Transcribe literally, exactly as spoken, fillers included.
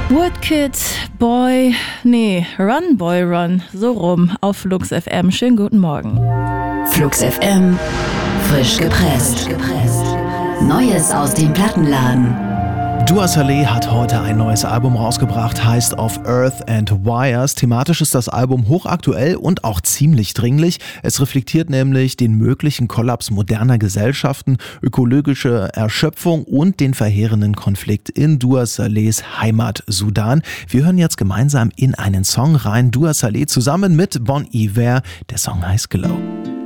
Woodkid, Boy, nee, Run Boy Run, so rum, auf Flux F M. Schönen guten Morgen. Flux F M, frisch gepresst. Neues aus dem Plattenladen. Dua Saleh hat heute ein neues Album rausgebracht, heißt Of Earth and Wires. Thematisch ist das Album hochaktuell und auch ziemlich dringlich. Es reflektiert nämlich den möglichen Kollaps moderner Gesellschaften, ökologische Erschöpfung und den verheerenden Konflikt in Dua Salehs Heimat Sudan. Wir hören jetzt gemeinsam in einen Song rein. Dua Saleh zusammen mit Bon Iver. Der Song heißt Glow.